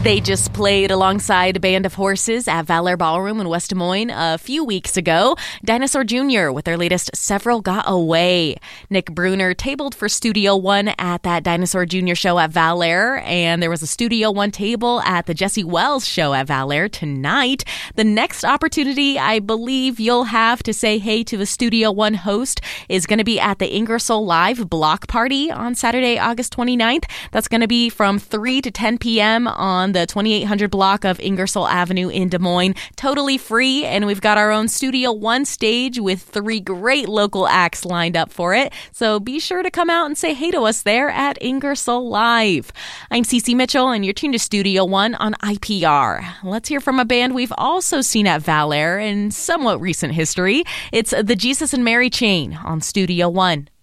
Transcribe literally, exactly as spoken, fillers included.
They just played alongside a band of horses at Valor Ballroom in West Des Moines a few weeks ago. Dinosaur Junior with their latest Several Got Away. Nick Bruner tabled for Studio One at that Dinosaur Junior show at Valor, and there was a Studio One table at the Jesse Wells show at Valor tonight. The next opportunity I believe you'll have to say hey to a Studio One host is going to be at the Ingersoll Live Block Party on Saturday, August twenty-ninth. That's going to be from three to ten p.m. on the twenty-eight hundred block of Ingersoll Avenue in Des Moines. Totally free, and we've got our own Studio One stage with three great local acts lined up for it. So be sure to come out and say hey to us there at Ingersoll Live. I'm Cece Mitchell, and you're tuned to Studio One on I P R. Let's hear from a band we've also seen at Valor in somewhat recent history. It's the Jesus and Mary Chain on Studio One.